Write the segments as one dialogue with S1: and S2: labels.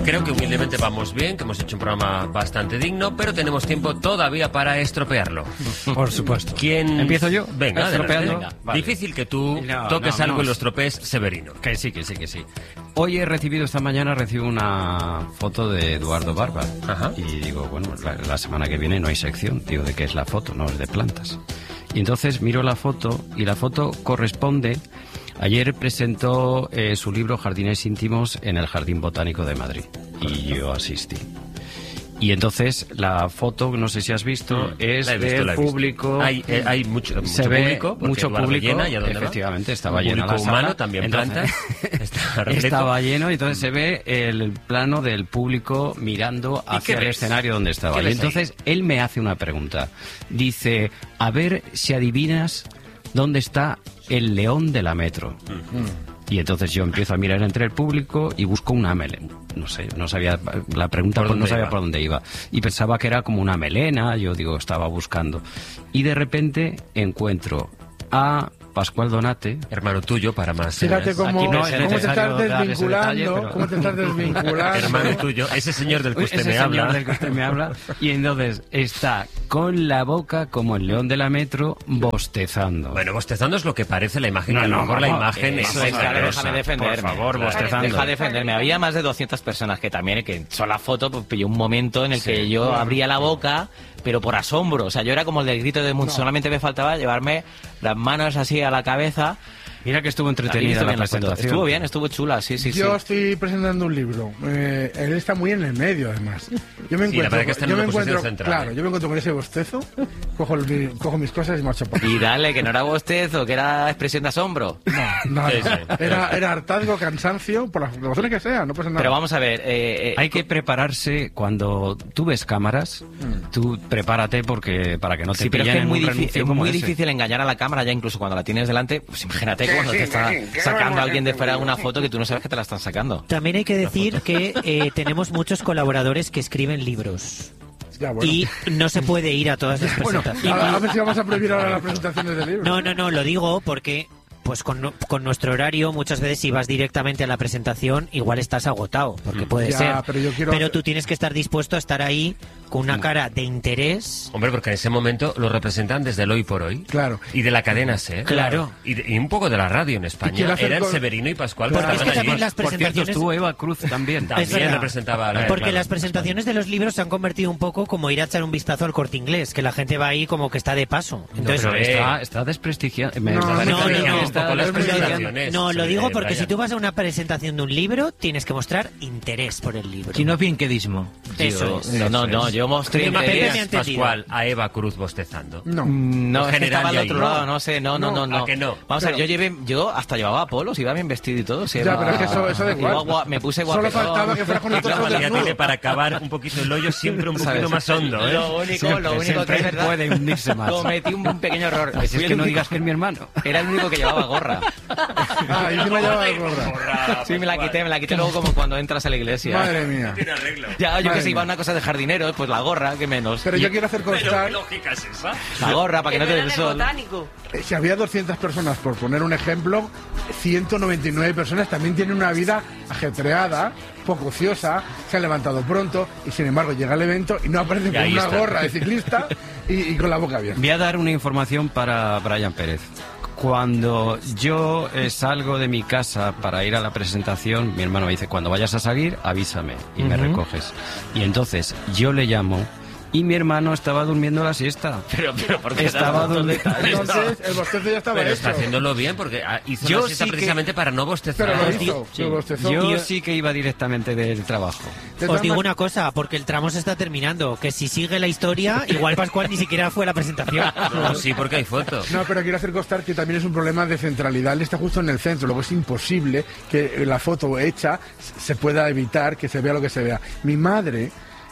S1: Creo que humildemente vamos bien, que hemos hecho un programa bastante digno, pero tenemos tiempo todavía para estropearlo.
S2: Por supuesto.
S1: ¿Quién?
S2: ¿Empiezo yo?
S1: Venga,
S2: estropeando.
S1: Vale. Difícil que tú toques algo y lo estropees, Severino.
S2: Que sí. Hoy esta mañana recibo una foto de Eduardo Barba.
S1: Ajá.
S2: Y digo, bueno, la semana que viene no hay sección. Digo, ¿de qué es la foto? No, es de plantas. Y entonces miro la foto y la foto corresponde... Ayer presentó su libro Jardines íntimos en el Jardín Botánico de Madrid y yo asistí. Y entonces la foto, no sé si has visto, es del público.
S1: Hay mucho
S2: público,
S1: mucho público.
S2: Llena, efectivamente, estaba llena la sala.
S1: Humano, también entonces, plantas.
S2: Estaba lleno y entonces se ve el plano del público mirando hacia el escenario donde estaba. Y entonces él me hace una pregunta. Dice, a ver si adivinas dónde está el león de la Metro. Y entonces yo empiezo a mirar entre el público y busco una melena. No sé, no sabía la pregunta, no sabía por dónde iba. Y pensaba que era como una melena, yo digo, estaba buscando. Y de repente encuentro a Pascual Donate,
S1: hermano tuyo, para más.
S3: Fíjate cómo te estás desvinculando, cómo te estás desvinculando.
S1: Hermano tuyo, ese señor del que usted me habla.
S2: Y entonces está con la boca como el león de la Metro bostezando.
S1: Bueno, bostezando es lo que parece la imagen. A lo mejor la imagen es
S4: déjame defenderme.
S1: Por favor, bostezando.
S4: Deja defenderme. Había más de 200 personas que también, que son la foto, pues pilló un momento en el que yo abría la boca, pero por asombro. O sea, yo era como el del grito de mundo. Solamente me faltaba llevarme las manos así a la cabeza.
S2: Mira que estuvo entretenida la presentación.
S4: Estuvo bien, estuvo chula, sí.
S3: Yo estoy presentando un libro. Él está muy en el medio, además. Yo me encuentro con ese bostezo, cojo mis cosas y marcho por ahí.
S4: Y dale, que no era bostezo, que era expresión de asombro.
S3: No. Era hartazgo, cansancio, por las razones que sea, no pasa nada.
S4: Pero vamos a ver...
S2: hay que prepararse cuando tú ves cámaras, tú prepárate para que no te pillen en un renuncio como ese.
S4: Es muy difícil engañar a la cámara ya incluso cuando la tienes delante. Pues imagínate cuando te está sacando a alguien de fuera una foto que tú no sabes que te la están sacando.
S5: También hay que decir que tenemos muchos colaboradores que escriben libros.
S3: Ya, bueno.
S5: Y no se puede ir a todas las presentaciones.
S3: A ver si vamos a prohibir ahora las presentaciones de libros.
S5: No, lo digo porque... Pues con nuestro horario, muchas veces si vas directamente a la presentación, igual estás agotado, porque puede ser. Pero tú tienes que estar dispuesto a estar ahí con una cara de interés.
S1: Hombre, porque en ese momento lo representan desde el Hoy por Hoy.
S3: Claro.
S1: Y de la cadena SER.
S5: Claro.
S1: Y un poco de la radio en España. Eran Severino y Pascual.
S5: Porque es que también las
S2: presentaciones... Por cierto, estuvo Eva Cruz también.
S1: También representaba a la...
S5: Porque las presentaciones de los libros se han convertido un poco como ir a echar un vistazo al Corte Inglés, que la gente va ahí como que está de paso. Entonces,
S2: está desprestigiando.
S5: No, lo digo porque si tú vas a una presentación de un libro, tienes que mostrar interés por el libro.
S4: Si no pienquedismo.
S5: Eso es.
S4: Yo mostré interés.
S1: Pascual, a Eva Cruz bostezando.
S4: No, es que estaba al otro lado, no sé, no.
S1: ¿A que no?
S4: Vamos a ver, yo hasta llevaba polos, iba bien vestido y todo.
S3: Ya, pero es que eso de igual.
S4: Me puse guapetón.
S3: Solo faltaba que fuera con el torso
S1: ya tiene para acabar un poquito el hoyo siempre un poquito más hondo, ¿eh?
S4: Lo único que es verdad,
S2: puede hundirse más.
S4: cometí un pequeño error.
S2: Es que no digas que es mi hermano.
S4: Era el único que llevaba gorra.
S3: Y encima llevaba gorra.
S4: Sí, me la quité luego como cuando entras a la iglesia.
S3: Madre mía.
S1: Tiene arreglo.
S4: Ya, yo que sé, iba a una cosa de jardineros, pues la gorra, que menos.
S3: Pero yo quiero hacer constar...
S1: ¿Qué lógica es esa?
S4: La gorra, para que no te dé el sol.
S3: Si había 200 personas, por poner un ejemplo, 199 personas también tienen una vida ajetreada, poco ociosa, se han levantado pronto y sin embargo llega el evento y no aparece con una gorra de ciclista y con la boca abierta.
S2: Voy a dar una información para Brian Pérez. Cuando yo salgo de mi casa para ir a la presentación, mi hermano me dice, cuando vayas a salir, avísame y me recoges. Y entonces yo le llamo y mi hermano estaba durmiendo la siesta.
S4: Pero ¿por qué
S2: estaba durmiendo?
S3: Entonces el bostezo ya estaba
S1: Pero
S3: hecho.
S1: está haciéndolo bien porque hizo la siesta precisamente para no bostezar.
S3: Pero lo hizo, lo bostezó.
S2: Yo sí que iba directamente del trabajo.
S5: Os digo una cosa, porque el tramo se está terminando, que si sigue la historia, igual Pascual ni siquiera fue a la presentación.
S1: No, sí, porque hay fotos.
S3: No, pero quiero hacer constar que también es un problema de centralidad. Él está justo en el centro, luego es imposible que la foto hecha se pueda evitar que se vea lo que se vea. Mi madre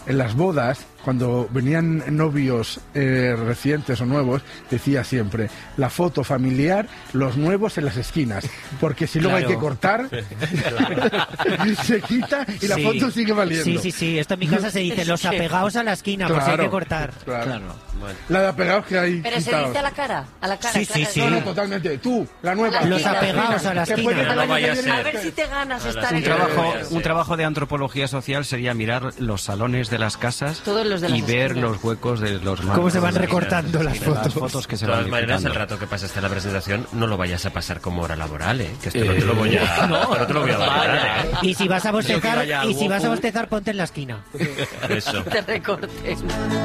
S3: en las bodas, cuando venían novios recientes o nuevos, decía siempre, la foto familiar, los nuevos en las esquinas, porque si luego hay que cortar, se quita y la foto sigue valiendo.
S5: Sí, esto en mi casa se dice, los apegados a la esquina, porque hay que cortar.
S3: Claro. Bueno. La de apegados que hay.
S6: Pero
S3: quitados.
S6: se dice a la cara.
S5: Sí.
S3: No, totalmente. Tú, la nueva.
S5: Los apegados a la esquina.
S1: No vaya a ser.
S6: A ver si te ganas estar en
S2: Un trabajo de antropología social sería mirar los salones de las casas y ver los huecos de los marcos.
S5: Cómo se van recortando las
S2: fotos que se
S1: de
S2: van
S1: todas maneras, el rato que pasaste en la presentación no lo vayas a pasar como hora laboral, que esto no te lo voy a no te lo voy a dar.
S5: Y si vas a bostezar, ponte en la esquina.
S1: Eso.
S6: Te recortes.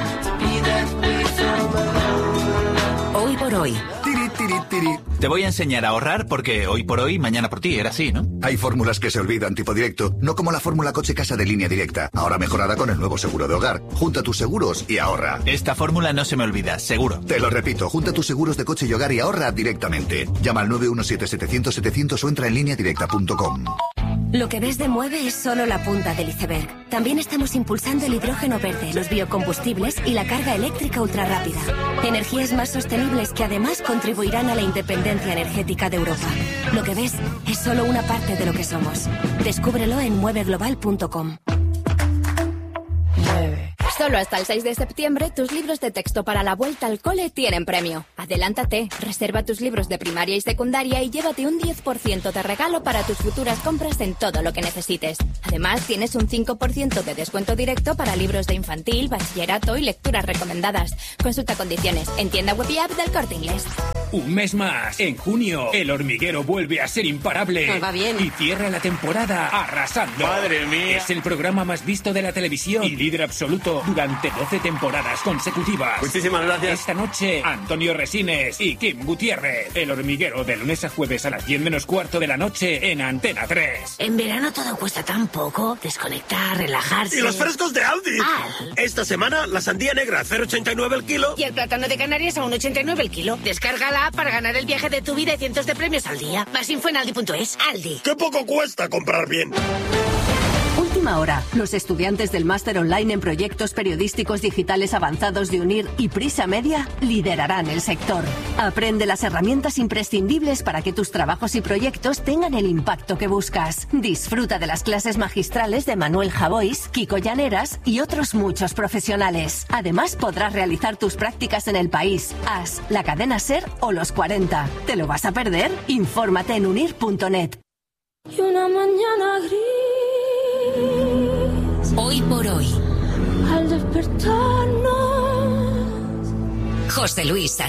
S7: Hoy por hoy.
S8: Te voy a enseñar a ahorrar porque hoy por hoy, mañana por ti, era así, ¿no?
S9: Hay fórmulas que se olvidan, tipo directo, no como la fórmula coche-casa de Línea Directa, ahora mejorada con el nuevo seguro de hogar. Junta tus seguros y ahorra.
S8: Esta fórmula no se me olvida, seguro.
S9: Te lo repito, junta tus seguros de coche y hogar y ahorra directamente. Llama al 917-700-700 o entra en lineadirecta.com.
S7: Lo que ves de Mueve es solo la punta del iceberg. También estamos impulsando el hidrógeno verde, los biocombustibles y la carga eléctrica ultrarrápida. Energías más sostenibles que además contribuirán a la independencia energética de Europa. Lo que ves es solo una parte de lo que somos. Descúbrelo en mueveglobal.com.
S10: Solo hasta el 6 de septiembre, tus libros de texto para la vuelta al cole tienen premio. Adelántate, reserva tus libros de primaria y secundaria y llévate un 10% de regalo para tus futuras compras en todo lo que necesites. Además, tienes un 5% de descuento directo para libros de infantil, bachillerato y lecturas recomendadas. Consulta condiciones en tienda web y app del Corte Inglés.
S11: Un mes más. En junio, El Hormiguero vuelve a ser imparable.
S6: Nos va bien.
S11: Y cierra la temporada arrasando.
S12: ¡Madre mía!
S11: Es el programa más visto de la televisión y líder absoluto durante 12 temporadas consecutivas.
S12: Muchísimas gracias.
S11: Esta noche, Antonio Resines y Kim Gutiérrez. El Hormiguero, de lunes a jueves a las 10 menos cuarto de la noche en Antena 3.
S6: En verano todo cuesta tan poco. Desconectar, relajarse.
S12: ¡Y los frescos de Aldi! Esta semana, la sandía negra a 0,89 el kilo.
S6: Y el plátano de Canarias a 1,89 el kilo. Descarga la app para ganar el viaje de tu vida y cientos de premios al día. Más info en aldi.es. Aldi.
S12: ¡Qué poco cuesta comprar bien!
S7: Última hora. Los estudiantes del máster online en proyectos periodísticos digitales avanzados de UNIR y Prisa Media liderarán el sector. Aprende las herramientas imprescindibles para que tus trabajos y proyectos tengan el impacto que buscas. Disfruta de las clases magistrales de Manuel Javois, Kiko Llaneras y otros muchos profesionales. Además, podrás realizar tus prácticas en el país, AS, la cadena SER o Los 40. ¿Te lo vas a perder? Infórmate en unir.net.
S10: Y una mañana gris.
S7: Hoy por hoy.
S10: Al despertarnos.
S7: José Luis